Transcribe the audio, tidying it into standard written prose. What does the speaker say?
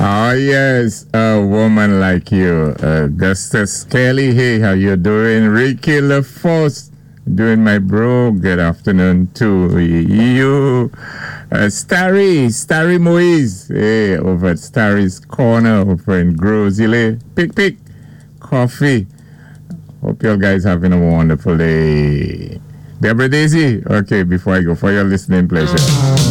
Oh yes, a woman like you, Augustus Kelly. Hey, how you doing? Ricky LaForce, doing my bro. Good afternoon to you, Starry Moise. Hey, over at Starry's Corner over in Grosile. Pick coffee. Hope you guys having a wonderful day. Deborah Daisy. Okay, before I go, for your listening pleasure.